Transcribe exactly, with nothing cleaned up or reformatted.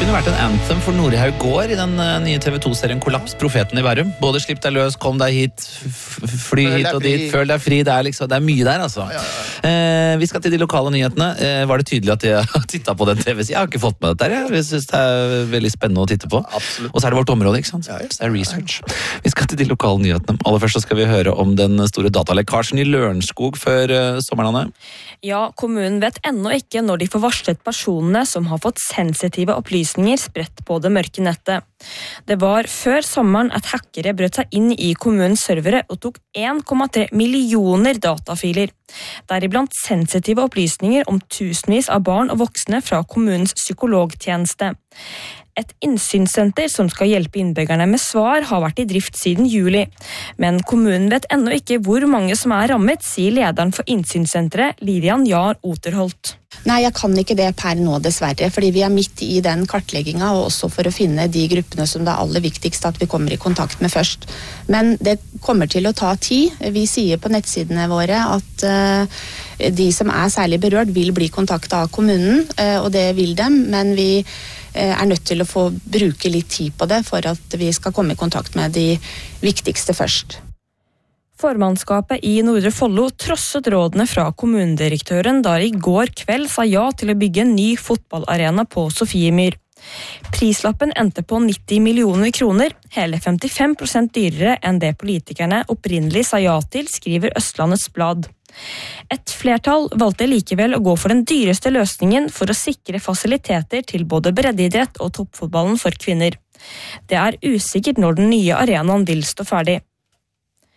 kunne vært en anthem for Nordhaug gård i den uh, nye T V to-serien Kollaps, Profeten i Bærum. Både slipp deg løs, kom deg hit, f fly hit og dit, føl deg fri. Det er, liksom, det er mye der, altså. Ja, ja, ja. Uh, vi skal til de lokale nyhetene. Uh, var det tydelig at jeg har tittet på den T V-siden? Jeg har ikke fått med dette her. Jeg synes det er veldig spennende å titte på. Absolutt. Og så er det vårt område, ikke sant? Så det er research. Vi skal til de lokale nyhetene. Aller først så skal vi høre om den store datalekkasjen i Lørenskog før uh, sommeren, Anne. Ja, kommunen vet ennå ikke når de får varslet personene som har fått sensitive opplysninger spredt på det mørke nettet. Det var før sommeren at hackere brøt seg inn i kommunens servere og tok en komma tre millioner datafiler. Deriblant sensitive opplysninger om tusenvis av barn og voksne fra kommunens psykologtjeneste. Et innsynssenter som skal hjelpe innbyggerne med svar har vært i drift siden juli. Men kommunen vet ennå ikke hvor mange som er rammet, sier lederen for innsynssenteret, Lilian Jar Oterholt. Nei, jeg kan ikke det per nå dessverre, fordi vi er midt i den kartlegginga, og også for å finne de gruppene som det er aller viktigst at vi kommer i kontakt med først. Men det kommer til å ta tid. Vi sier på nettsidene våre at uh, de som er særlig berørt vil bli kontaktet av kommunen, uh, og det vil dem, men vi er nødt til å få bruke litt tid på det for at vi skal komme i kontakt med de viktigste først. Formannskapet i Nordre Follo trosset rådene fra kommunedirektøren da i går kveld sa ja til å bygge en ny fotballarena på Sofiemyr. Prislappen endte på nitti millioner kroner, hele femtifem prosent dyrere enn det politikerne opprinnelig sa ja til, skriver Østlandets Blad. Et flertall valgte likevel å gå for den dyreste løsningen for å sikre fasiliteter til både breddeidrett og toppfotballen for kvinner. Det er usikkert når den nye arenaen vil stå ferdig.